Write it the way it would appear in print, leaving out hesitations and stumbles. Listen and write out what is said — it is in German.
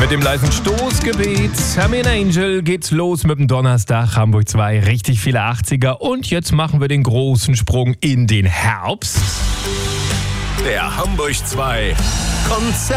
Mit dem leisen Stoßgebet Sammy Angel geht's los mit dem Donnerstag. Hamburg 2, richtig viele 80er. Und jetzt machen wir den großen Sprung in den Herbst. Der Hamburg 2 Konzert.